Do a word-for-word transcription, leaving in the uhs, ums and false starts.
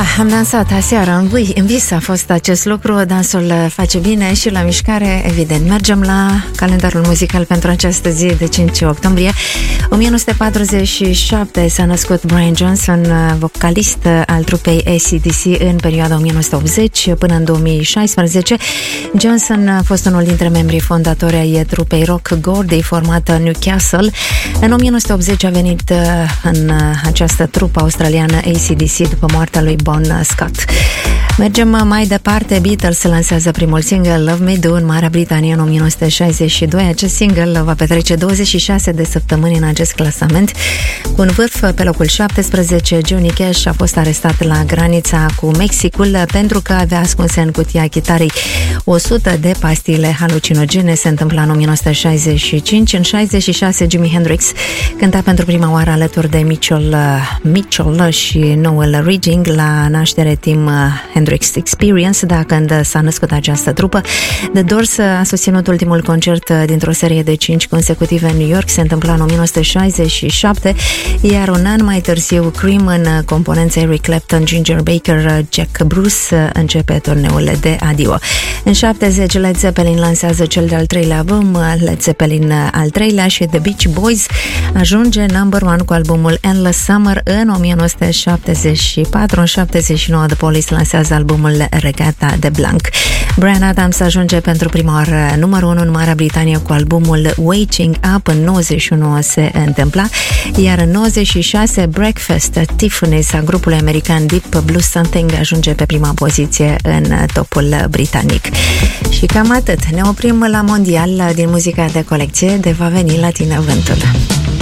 am dansat aseară în, vis, în vis a fost acest lucru. Dansul face bine și la mișcare, evident. Mergem la calendarul muzical pentru această zi de cinci octombrie. o mie nouă sute patruzeci și șapte s-a născut Brian Johnson, vocalist al trupei A C D C în perioada o mie nouă sute optzeci până în două mii șaisprezece. Johnson a fost unul dintre membrii fondatori ai trupei rock Gordy, formată în Newcastle. În o mie nouă sute optzeci a venit în această trupă australiană A C D C după moartea lui Bon Scott. Mergem mai departe. Beatles lansează primul single Love Me Do în Marea Britanie în o mie nouă sute șaizeci și doi. Acest single va petrece douăzeci și șase de săptămâni în acest clasament. Cu un vârf pe locul șaptesprezece, Johnny Cash a fost arestat la granița cu Mexicul pentru că avea ascunse în cutia chitarei o sută de pastile halucinogene. Se întâmpla în o mie nouă sute șaizeci și cinci. În șaizeci și șase, Jimi Hendrix cânta pentru prima oară alături de Mitchell, Mitchell și Noel Redding la naștere Team Hendrix Experience, da, când s-a născut această trupă. The Doors a susținut ultimul concert dintr-o serie de cinci consecutive în New York. Se întâmpla în o mie nouă sute șaizeci și șapte, iar un an mai târziu Cream în componența Eric Clapton, Ginger Baker, Jack Bruce începe turneul de adio. În șaptezeci, Led Zeppelin lansează cel de-al treilea album, Led Zeppelin al treilea, și The Beach Boys ajunge number one cu albumul Endless Summer în o mie nouă sute șaptezeci și patru. În șaptezeci și nouă, The Police lansează albumul Regatta de Blanc. Bryan Adams ajunge pentru prima oară numărul unu în Marea Britanie cu albumul Waking Up. În nouăzeci și unu se întâmpla, iar în nouăzeci și șase Breakfast at Tiffany's a grupului american Deep Blue Something ajunge pe prima poziție în topul britanic. Și cam atât. Ne oprim la mondial din muzica de colecție. De va veni la tine vântul.